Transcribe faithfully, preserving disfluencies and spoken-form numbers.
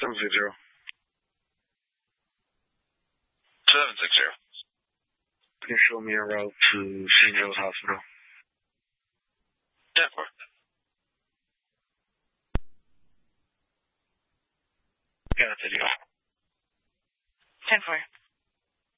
seven six zero. seven six zero. Can you show me a route to Saint Joe's Hospital? ten four. Got it, video. ten four.